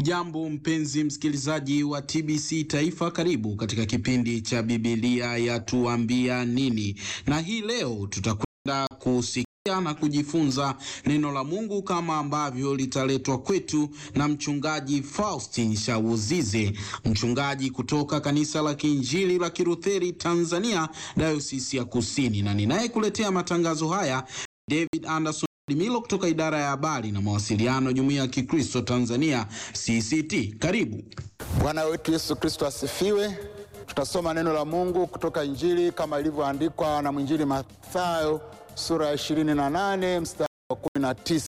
Hujambo mpenzi msikilizaji wa TBC Taifa, karibu katika kipindi cha Biblia yatuambia nini. Na hii leo tutakwenda kusikia na kujifunza neno la Mungu kama ambavyo litaletwa kwetu na mchungaji Faustin Shawuzize, mchungaji kutoka kanisa la Kiinjili la Kilutheri Tanzania, Dayosisi ya Kusini, na ninayekuletea matangazo haya David Anderson Milo kutoka idara ya habari na mawasiliano, Jumuiya ya Kikristo Tanzania CCT. Karibu. Bwana wetu Yesu Kristo asifiwe. Tutasoma neno la Mungu kutoka Injili kama ilivyoandikwa na mwinjili Mathayo sura ya 28 mstari wa 19.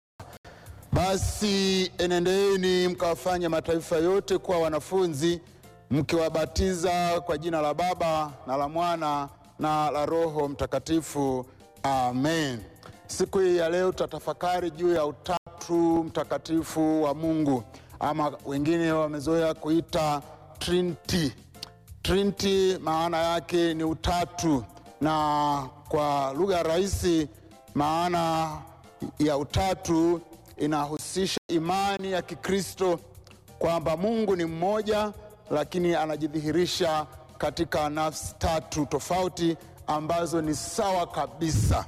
Basi enendeni mkawafanye mataifa yote kuwa wanafunzi, mkiwabatiza kwa jina la Baba na la Mwana na la Roho Mtakatifu. Amen. Siku hii ya leo tutatafakari juu ya utatu mtakatifu wa Mungu, ama wengine wamezoea kuita Trinity. Trinity maana yake ni utatu, na kwa lugha rahisi maana ya utatu inahusisha imani ya Kikristo kwamba Mungu ni mmoja, lakini anajidhihirisha katika nafsi tatu tofauti ambazo ni sawa kabisa: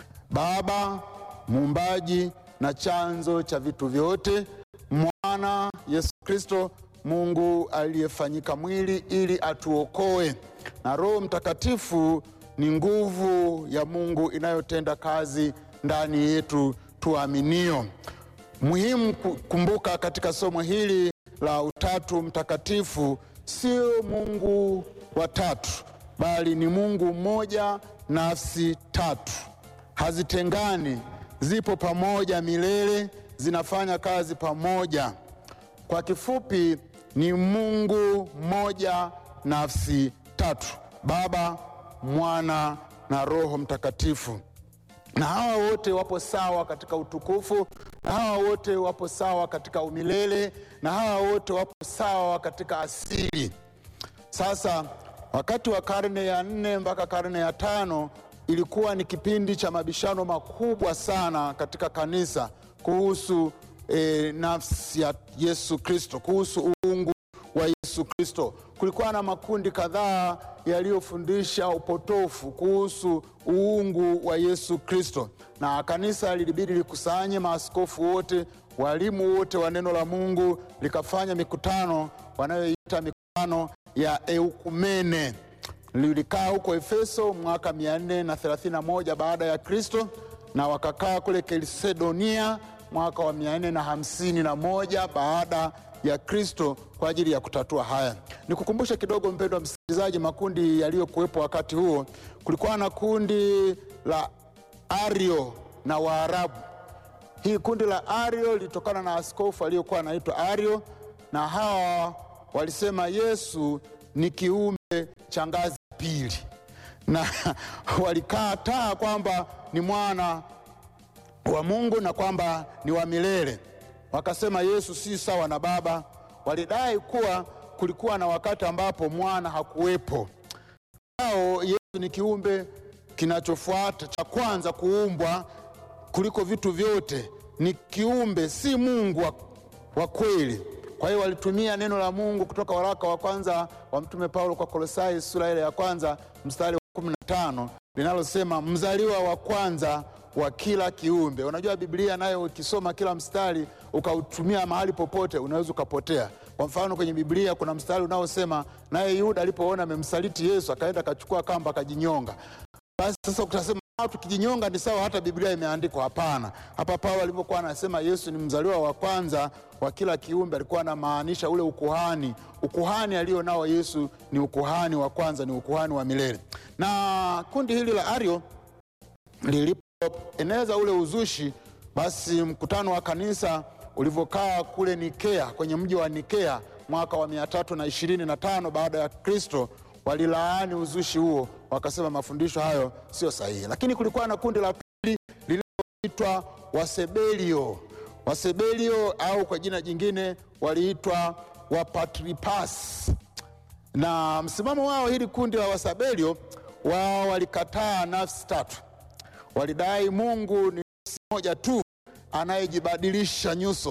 Baba muumbaji na chanzo cha vitu vyote, Mwana Yesu Kristo Mungu aliyefanyika mwili ili atuokoe, na Roho Mtakatifu ni nguvu ya Mungu inayotenda kazi ndani yetu tuaminio. Muhimu kumbuka katika somo hili la utatu mtakatifu, sio Mungu watatu, bali ni Mungu mmoja, nafsi tatu. Hazitengani, zipo pamoja milele, zinafanya kazi pamoja. Kwa kifupi ni Mungu mmoja, nafsi tatu: Baba, Mwana na Roho Mtakatifu. Na hawa wote wapo sawa katika utukufu, na hawa wote wapo sawa katika umilele, na hawa wote wapo sawa katika asili. Sasa wakati wa karne ya 4 mpaka karne ya 5 ilikuwa ni kipindi cha mabishano makubwa sana katika kanisa kuhusu nafsi ya Yesu Kristo, kuhusu uungu wa Yesu Kristo. Kulikuwa na makundi kadhaa yaliyofundisha upotofu kuhusu uungu wa Yesu Kristo, na kanisa lilibidi likusanye maaskofu wote, walimu wote wa neno la Mungu, likafanya mikutano wanayoita mikutano ya eukumene. Lilikaa huko Efeso mwaka 431 baada ya Kristo, na wakakaa kule Kelsedonia mwaka wa 451 baada ya Kristo kwa ajili ya kutatua haya. Nikukumbusha kidogo mpendwa msikilizaji, makundi yaliyokuwepo wakati huo. Kulikuwa na kundi la Ario na Waarabu. Hii kundi la Ario lilitokana na askofu aliyokuwa anaitwa Ario, na hawa walisema Yesu ni kiumbe cha ngazi pili, na walikataa kwamba ni mwana wa Mungu na kwamba ni wa milele. Wakasema Yesu si sawa na Baba. Walidai kuwa kulikuwa na wakati ambapo mwana hakuwepo. Hao Yesu ni kiumbe kinachofuata cha kwanza kuumbwa kuliko vitu vyote, ni kiumbe, si Mungu wa kweli. Kwa hiyo walitumia neno la Mungu kutoka waraka wa kwanza wa Mtume Paulo kwa Kolosai sura ile ya kwanza mstari wa 15 linalosema mzaliwa wa kwanza wa kila kiumbe. Unajua Biblia nayo ukisoma kila mstari ukautumia mahali popote unaweza ukapotea. Kwa mfano kwenye Biblia kuna mstari unaosema naye Yuda alipoona amemsaliti Yesu akaenda akachukua kamba akajinyonga. Basi sasa utasema tukijinyonga ni sawa, hata Biblia imeandikwa? Hapana. Hapa Paulo alipokuwa anasema Yesu ni mzaliwa wa kwanza wa kila kiumbe, alikuwa anamaanisha ule ukuhani. Ukuhani alio nao Yesu ni ukuhani wa kwanza, ni ukuhani wa milele. Na kundi hili la Ario lilipoeneza ule uzushi, basi mkutano wa kanisa ulivyokaa kule Nikea, kwenye mji wa Nikea mwaka wa 325 baada ya Kristo, walilaani uzushi huo, wakasema mafundisho hayo sio sahihi. Lakini kulikuwa na kundi la pili lililoitwa Wasebelio. Wasebelio au kwa jina jingine waliitwa Wapatripas. Na msimamo wao, hili kundi la Wasebelio, wao walikataa nafsi tatu. Walidai Mungu ni nafsi moja tu anayejibadilisha nyuso.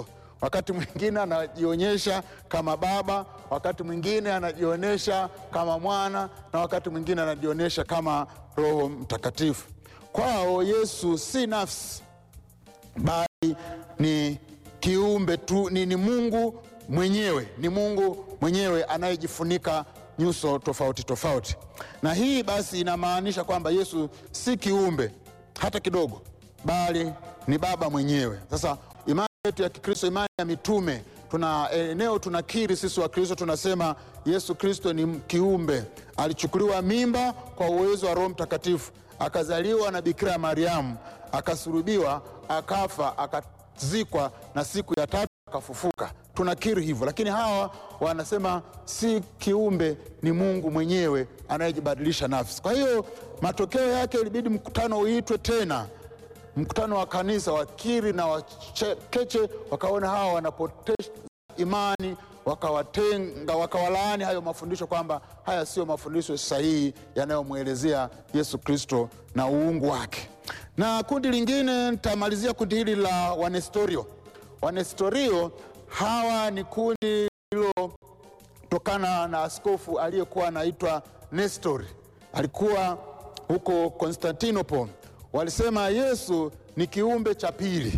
wakati mwingine anajionyesha kama Baba, wakati mwingine anajionyesha kama Mwana, na wakati mwingine anajionyesha kama Roho Mtakatifu. Kwao Yesu si nafsi, bali ni kiumbe tu, ni Mungu mwenyewe, ni Mungu mwenyewe anayejifunika nyuso tofauti tofauti. Na hii basi inamaanisha kwamba Yesu si kiumbe hata kidogo, bali ni Baba mwenyewe. Sasa imani yetu ya Kikristo, imani ya mitume, tuna eneo tunakiri sisi wa Kristo, tunasema Yesu Kristo ni kiumbe, alichukuliwa mimba kwa uwezo wa Roho Mtakatifu, akazaliwa na Bikira Mariamu, akasulubiwa, akafa, akazikwa, na siku ya tatu akafufuka. Tunakiri hivyo, lakini hawa wanasema si kiumbe, ni Mungu mwenyewe anayejibadilisha nafsi. Kwa hiyo matokeo yake ilibidi mkutano uitwe tena, mkutano wa kanisa, wakiri na wakeche wakaona hawa wanapotesha imani, wakawatenga, wakawalaani hayo mafundisho kwamba haya sio mafundisho sahihi yanayomwelezea Yesu Kristo na uungu wake. Na kundi lingine, nitamalizia kundi hili la Wanestorio. Wanestorio hawa ni kundi lililotokana na askofu aliyekuwa anaitwa Nestori, alikuwa huko Konstantinople. Walisema Yesu ni kiumbe cha pili,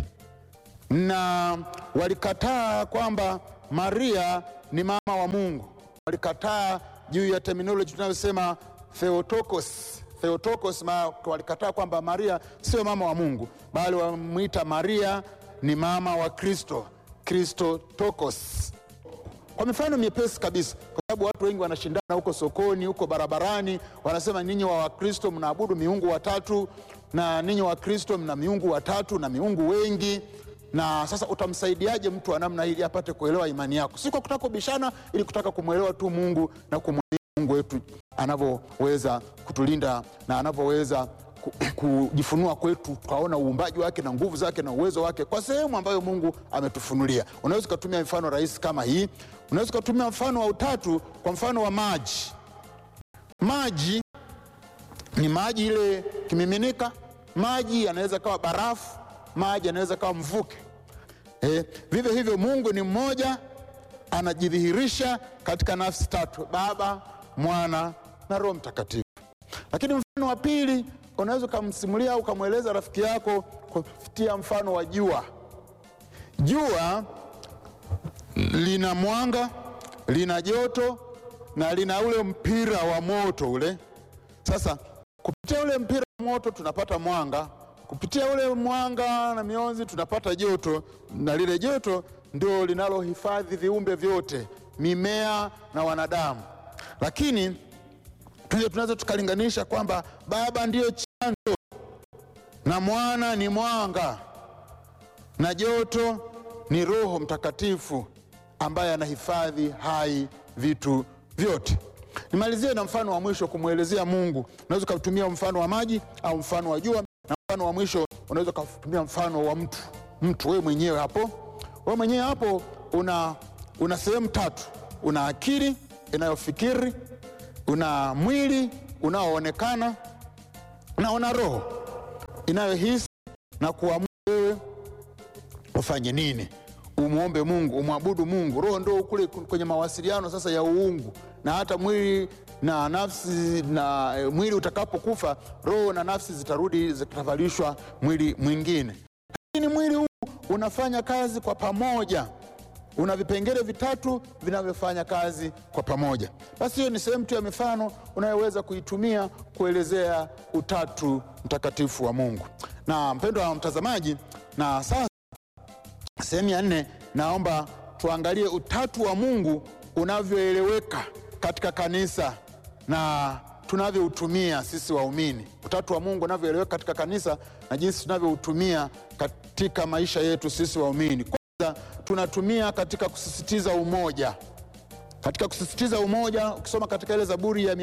na walikataa kwamba Maria ni mama wa Mungu. Walikataa juu ya terminology tunayosema Theotokos. Theotokos, walikataa kwamba Maria sio mama wa Mungu, bali wamuita Maria ni mama wa Kristo, Christotokos. Kwa mifano miepesi kabisa, kwa sababu watu wengi wanashindana huko sokoni, huko barabarani, wanasema ninyi wa Wakristo mnaabudu miungu watatu, na ninyi wa Kristo mna miungu watatu na miungu wengi. Na sasa utamsaidiaje mtu wa namna hili apate kuelewa imani yako? Si kwa kutaka kubishana, ili kutaka kumwelewa tu Mungu na kumwelewa Mungu wetu anavyoweza kutulinda na anavyoweza kujifunua kwetu, tukaona uumbaji wake na nguvu zake na uwezo wake kwa sehemu ambayo Mungu ametufunulia. Unaweza kutumia mfano rahisi kama hii. Unaweza kutumia mfano wa utatu, kwa mfano wa maji. Maji ni maji ile kimiminika. Maji yanaweza kawa barafu, maji yanaweza kawa mvuke. Vivyo hivyo Mungu ni mmoja, anajidhihirisha katika nafsi tatu: Baba, Mwana na Roho Mtakatifu. Lakini mfano wa pili, unaweza kumsimulia au kumweleza rafiki yako kupitia mfano wa jua. Jua lina mwanga, lina joto na lina ule mpira wa moto ule. Sasa kupitia ule mpira wa moto tunapata mwanga, kupitia ule mwanga na mionzi tunapata joto, na lile joto ndio linalohifadhi viumbe vyote, mimea na wanadamu. Lakini tunaweza tukalinganisha kwamba Baba ndiyo chanzo na Mwana ni mwanga na joto ni Roho Mtakatifu ambaye anahifadhi hai vitu vyote. Nimalizie na mfano wa mwisho kumwelezea Mungu. Unaweza kutumia mfano wa maji au mfano wa jua, na mfano wa mwisho unaweza kutumia mfano wa mtu. Wewe mwenyewe hapo una sehemu tatu: una akili inayofikiri, una mwili unaoonekana, na una roho inayohisi na kuamua wewe ufanye nini, umuombe Mungu, umwabudu Mungu. Roho ndio kule kwenye mawasiliano sasa ya uungu, na hata mwili na nafsi, na mwili utakapokufa roho na nafsi zitarudi, zitavalishwa mwili mwingine. Lakini mwili huu unafanya kazi kwa pamoja, una vipengele vitatu vinavyofanya kazi kwa pamoja. Basi hiyo ni sehemu tu ya mifano unayoweza kuitumia kuelezea utatu mtakatifu wa Mungu. Na mpendwa wa mtazamaji, na sasa sehemu ya 4, naomba tuangalie utatu wa Mungu unavyoeleweka katika kanisa na tunavyoutumia sisi waumini. Utatu wa Mungu unavyoeleweka katika kanisa na jinsi tunavyoutumia katika maisha yetu sisi waumini. Kwanza tunatumia katika kusisitiza umoja. Katika kusisitiza umoja, ukisoma katika ile Zaburi ya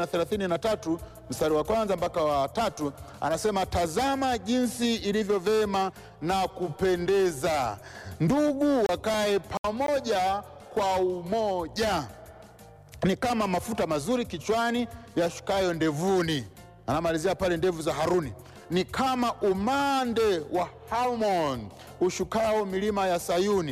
133 mstari wa kwanza mpaka wa 3, anasema tazama jinsi ilivyo vema na kupendeza ndugu wakae pamoja kwa umoja, ni kama mafuta mazuri kichwani yashukayo ndevuni. Anamalizia pale ndevu za Haruni. Ni kama umande wa Harmon ushukao milima ya Sayuni,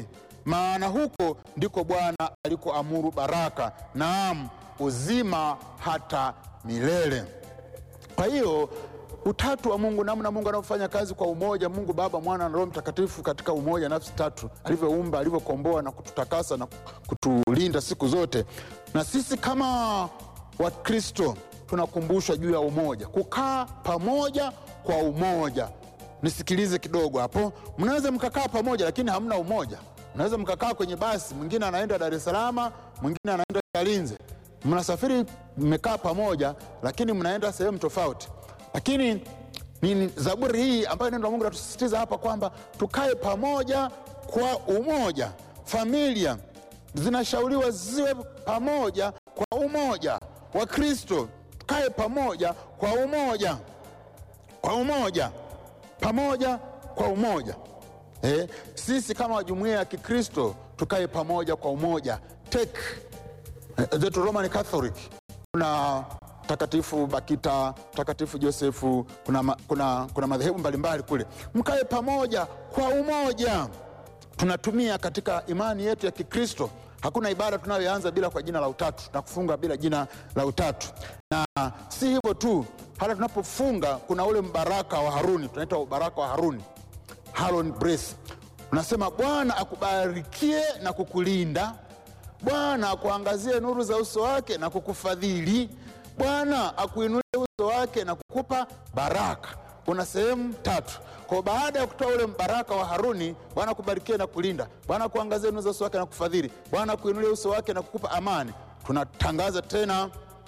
maana huko ndiko Bwana alikoamuru baraka, naam, uzima hata milele. Kwa hiyo utatu wa Mungu, namna Mungu anaofanya kazi kwa umoja, Mungu Baba, Mwana na Roho Mtakatifu katika umoja, nafsi tatu, alivyoumba, alivyokomboa na kututakasa na kutulinda siku zote. Na sisi kama Wakristo tunakumbushwa juu ya umoja, kukaa pamoja kwa umoja. Nisikilize kidogo hapo. Mnaweza mkakaa pamoja lakini hamna umoja. Mnaweza mkakaa kwenye basi, mwingine anaenda Dar es Salaam, mwingine anaenda Chalinze. Mnasafiri mmekaa pamoja lakini mnaenda sehemu tofauti. Lakini ni Zaburi hii ambayo neno la Mungu latusisitiza hapa kwamba tukae pamoja kwa umoja. Familia zinashauriwa ziwe pamoja kwa umoja. Wakristo tukae pamoja kwa umoja. Kwa umoja. Pamoja kwa umoja. Sisi kama jumuiya ya Kikristo tukae pamoja kwa umoja. Take the Roman Catholic, kuna Takatifu Bakita, Takatifu Josefu, kuna madhehebu mbalimbali kule. Mkae pamoja kwa umoja. Tunatumia katika imani yetu ya Kikristo, hakuna ibada tunayoanza bila kwa jina la utatu na kufunga bila jina la utatu. Na si hivyo tu, hata tunapofunga kuna ule mbaraka wa Haruni, tunaita mbaraka wa Haruni, Aaron Brace. Unasema Bwana akubarikie na kukulinda, Bwana akuangazie nuru za uso wake na kukufadhili, Bwana akuinulie uso wake na kukupa baraka. Kuna sehemu tatu. Kwa baada ya kutoa ule mbaraka wa Haruni, Bwana akubarikie na kulinda, Bwana akuangazie nuru za uso wake na kukufadhili, Bwana akuinulie uso wake na kukupa amani, tunatangaza tena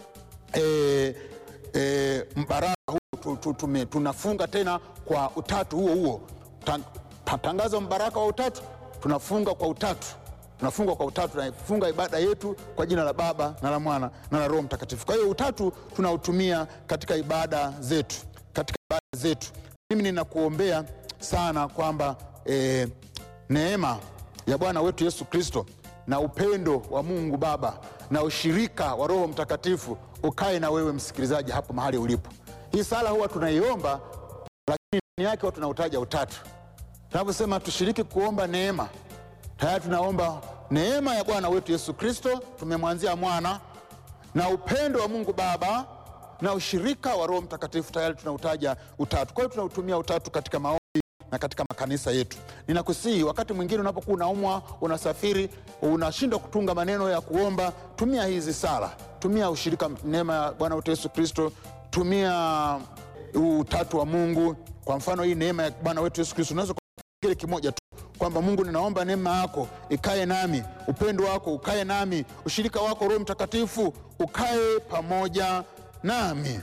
mbaraka huu, tunafunga tena kwa utatu huo. Tangaza mbaraka wa utatu, tunafunga kwa utatu. Tunafunga kwa utatu, tunafunga ibada yetu kwa jina la Baba na la Mwana na la Roho Mtakatifu. Kwa hiyo utatu tunautumia katika ibada zetu, Mimi ninakuombea sana kwamba neema ya Bwana wetu Yesu Kristo na upendo wa Mungu Baba na ushirika wa Roho Mtakatifu ukae na wewe msikilizaji hapo mahali ulipo. Hii sala huwa tunaiomba, lakini ndani yake huwa tunautaja utatu. Tunaposema tushiriki kuomba neema, tayari tunaomba neema ya Bwana wetu Yesu Kristo, tumemwanzia mwana, na upendo wa Mungu Baba na ushirika wa Roho Mtakatifu, tayari tunautaja utatu. Kwa hiyo tunautumia utatu katika maombi na katika makanisa yetu. Ninakusihi, wakati mwingine unapokuwa unaumwa, unasafiri, unashindwa kutunga maneno ya kuomba, tumia hizi sala. Tumia ushirika, neema ya Bwana wetu Yesu Kristo, tumia utatu wa Mungu. Kwa mfano hii neema ya Bwana wetu Yesu Kristo, unaweza kile kimoja tu kwamba Mungu, ninaomba neema yako ikae nami, upendo wako ukae nami, ushirika wako Roho Mtakatifu ukae pamoja nami,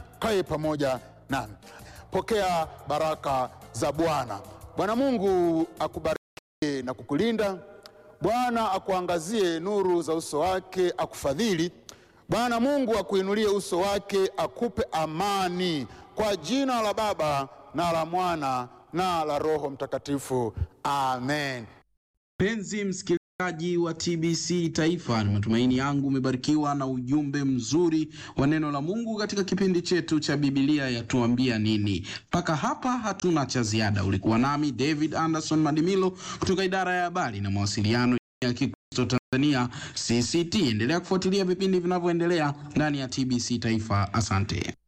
Pokea baraka za Bwana. Bwana Mungu akubariki na kukulinda. Bwana akuangazie nuru za uso wake, akufadhili. Bwana Mungu akuinulie uso wake, akupe amani. Kwa jina la Baba na la Mwana na la Roho Mtakatifu. Amen. Penzi msikilizaji wa TBC Taifa, ni matumaini yangu umebarikiwa na ujumbe mzuri wa neno la Mungu katika kipindi chetu cha Biblia Yatuambia Nini. Mpaka hapa hatuna cha ziada. Ulikuwa nami David Anderson Madimilo kutoka idara ya habari na mawasiliano ya Kikristo Tanzania CCT. Endelea kufuatilia vipindi vinavyoendelea ndani ya TBC Taifa. Asante.